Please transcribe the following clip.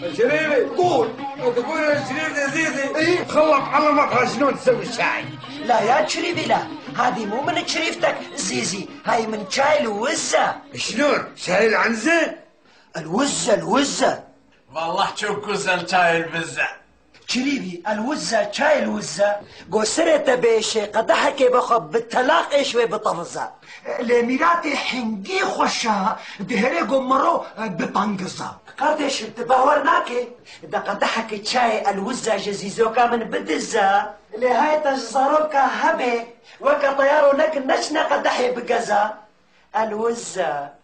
شريفي قول. تقول يا شريف يا زيزي ايه خلص على مقهى شلون تسوي الشاي. لا يا شريفي لا، هذه مو من شريفتك زيزي، هاي من شاي الوزة. شلون شاي العنزة؟ الوزة والله تشوف كوزن شاي البزة. شريفي الوزة شاي الوزة قوسرة بيشي قدحك بخب بالتلاقي شوي بطفزة لميراتي حنجي خوشا دهري قمرو ببانقزة قردش بتباورناكي دا قدحك شاي الوزة جزيزوكا من بدزة لهاي تجزروكا هبي وكا طيارو لك نشنا قدحي بقزة الوزة